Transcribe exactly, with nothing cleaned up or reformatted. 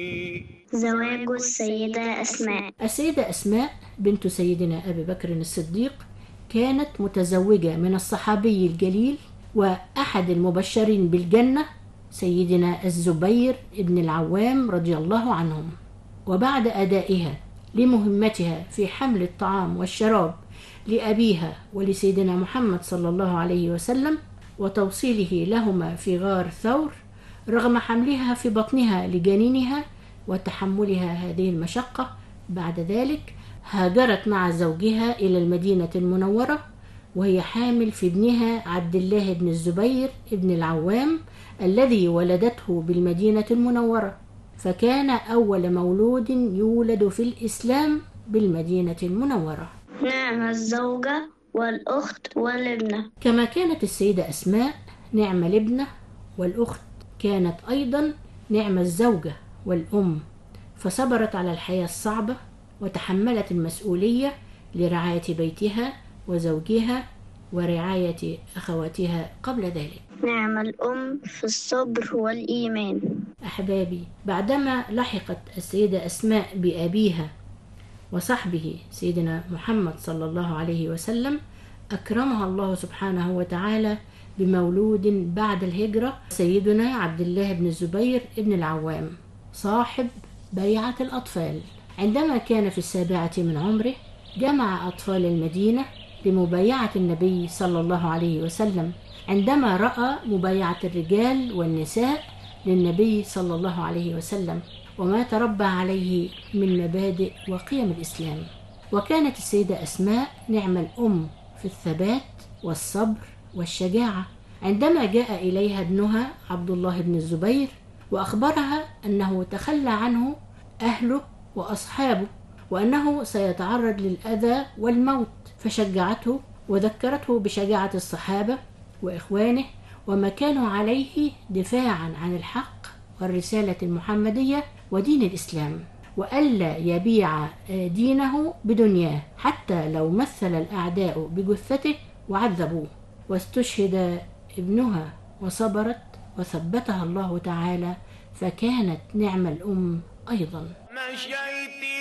زواج السيدة أسماء. السيدة أسماء بنت سيدنا أبي بكر الصديق كانت متزوجة من الصحابي الجليل وأحد المبشرين بالجنة سيدنا الزبير بن العوام رضي الله عنهم. وبعد أدائها لمهمتها في حمل الطعام والشراب لأبيها ولسيدنا محمد صلى الله عليه وسلم وتوصيله لهما في غار ثور، رغم حملها في بطنها لجنينها وتحملها هذه المشقة، بعد ذلك هاجرت مع زوجها إلى المدينة المنورة وهي حامل في ابنها عبد الله بن الزبير بن العوام الذي ولدته بالمدينة المنورة، فكان أول مولود يولد في الإسلام بالمدينة المنورة. نعم الزوجة والأخت والابنة. كما كانت السيدة أسماء نعم الابنة والأخت، كانت أيضا نعم الزوجة والأم، فصبرت على الحياة الصعبة وتحملت المسؤولية لرعاية بيتها وزوجها ورعاية أخواتها قبل ذلك. نعم الأم في الصبر والإيمان. أحبابي، بعدما لحقت السيدة أسماء بأبيها وصحبه سيدنا محمد صلى الله عليه وسلم، أكرمها الله سبحانه وتعالى بمولود بعد الهجرة، سيدنا عبد الله بن الزبير بن العوام صاحب بيعة الأطفال. عندما كان في السابعة من عمره جمع أطفال المدينة لمبايعة النبي صلى الله عليه وسلم، عندما رأى مبايعة الرجال والنساء للنبي صلى الله عليه وسلم وما تربى عليه من مبادئ وقيم الإسلام. وكانت السيدة أسماء نعم الأم في الثبات والصبر والشجاعة، عندما جاء إليها ابنها عبد الله بن الزبير وأخبرها أنه تخلى عنه أهله وأصحابه وأنه سيتعرض للأذى والموت، فشجعته وذكرته بشجاعة الصحابة وإخوانه وما كانوا عليه دفاعا عن الحق والرسالة المحمدية ودين الإسلام، وألا يبيع دينه بدنياه حتى لو مثل الأعداء بجثته وعذبوه. واستشهد ابنها وصبرت وثبتها الله تعالى، فكانت نعم الأم أيضا.